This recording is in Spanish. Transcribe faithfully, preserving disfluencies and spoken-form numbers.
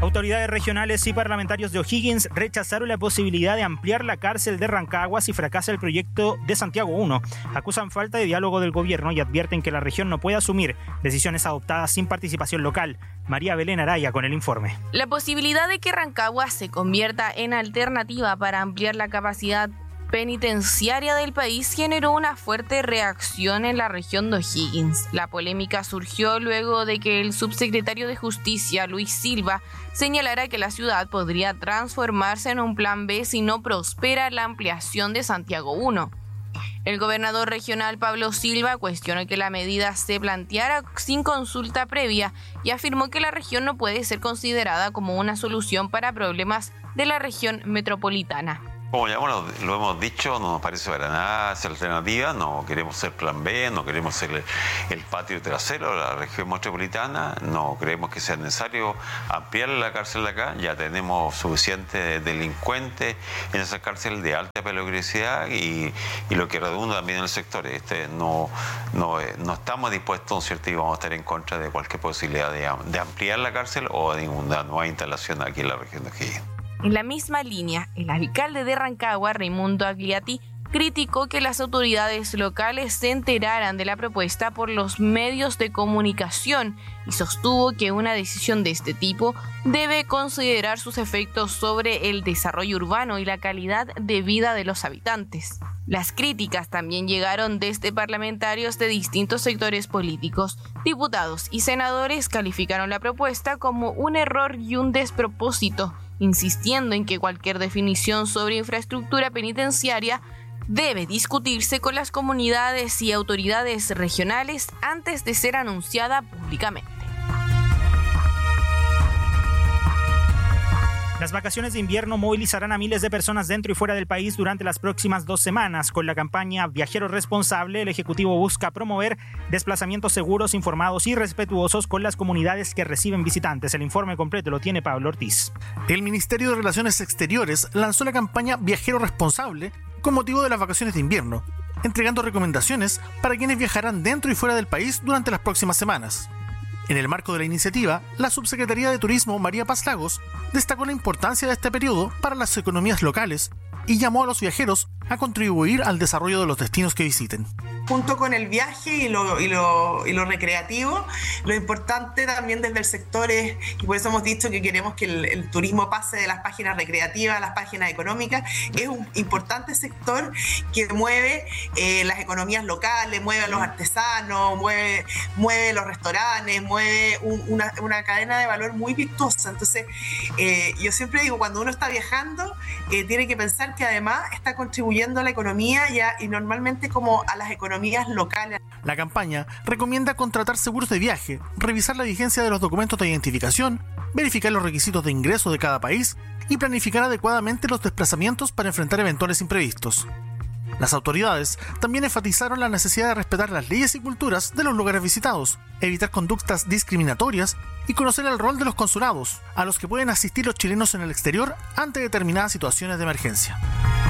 Autoridades regionales y parlamentarios de O'Higgins rechazaron la posibilidad de ampliar la cárcel de Rancagua si fracasa el proyecto de Santiago uno. Acusan falta de diálogo del gobierno y advierten que la región no puede asumir decisiones adoptadas sin participación local. María Belén Araya con el informe. La posibilidad de que Rancagua se convierta en alternativa para ampliar la capacidad penitenciaria del país generó una fuerte reacción en la región de O'Higgins. La polémica surgió luego de que el subsecretario de Justicia, Luis Silva, señalara que la ciudad podría transformarse en un plan B si no prospera la ampliación de Santiago uno. El gobernador regional Pablo Silva cuestionó que la medida se planteara sin consulta previa y afirmó que la región no puede ser considerada como una solución para problemas de la región metropolitana. Como ya lo, lo hemos dicho, no nos parece para nada esa alternativa, no queremos ser plan B, no queremos ser el, el patio trasero de la región metropolitana, no creemos que sea necesario ampliar la cárcel de acá, ya tenemos suficientes delincuentes en esa cárcel de alta peligrosidad y, y lo que redunda también en el sector. Este, no, no, no estamos dispuestos, ¿cierto? Y vamos a estar en contra de cualquier posibilidad de, de ampliar la cárcel o de ninguna nueva instalación aquí en la región de O'Higgins. En la misma línea, el alcalde de Rancagua, Raimundo Agliati, criticó que las autoridades locales se enteraran de la propuesta por los medios de comunicación y sostuvo que una decisión de este tipo debe considerar sus efectos sobre el desarrollo urbano y la calidad de vida de los habitantes. Las críticas también llegaron desde parlamentarios de distintos sectores políticos. Diputados y senadores calificaron la propuesta como un error y un despropósito, insistiendo en que cualquier definición sobre infraestructura penitenciaria debe discutirse con las comunidades y autoridades regionales antes de ser anunciada públicamente. Las vacaciones de invierno movilizarán a miles de personas dentro y fuera del país durante las próximas dos semanas. Con la campaña Viajero Responsable, el Ejecutivo busca promover desplazamientos seguros, informados y respetuosos con las comunidades que reciben visitantes. El informe completo lo tiene Pablo Ortiz. El Ministerio de Relaciones Exteriores lanzó la campaña Viajero Responsable con motivo de las vacaciones de invierno, entregando recomendaciones para quienes viajarán dentro y fuera del país durante las próximas semanas. En el marco de la iniciativa, la Subsecretaría de Turismo, María Paz Lagos, destacó la importancia de este periodo para las economías locales y llamó a los viajeros a contribuir al desarrollo de los destinos que visiten. Junto con el viaje y lo, y, lo, y lo recreativo, lo importante también desde el sector es, y por eso hemos dicho que queremos que el, el turismo pase de las páginas recreativas a las páginas económicas, es un importante sector que mueve eh, las economías locales, mueve a los artesanos, mueve, mueve los restaurantes, mueve un, una, una cadena de valor muy virtuosa. Entonces, eh, yo siempre digo, cuando uno está viajando, eh, tiene que pensar que además está contribuyendo a la economía ya, y normalmente como a las economías locales. La campaña recomienda contratar seguros de viaje, revisar la vigencia de los documentos de identificación, verificar los requisitos de ingreso de cada país y planificar adecuadamente los desplazamientos para enfrentar eventuales imprevistos. Las autoridades también enfatizaron la necesidad de respetar las leyes y culturas de los lugares visitados, evitar conductas discriminatorias y conocer el rol de los consulados, a los que pueden asistir los chilenos en el exterior ante determinadas situaciones de emergencia.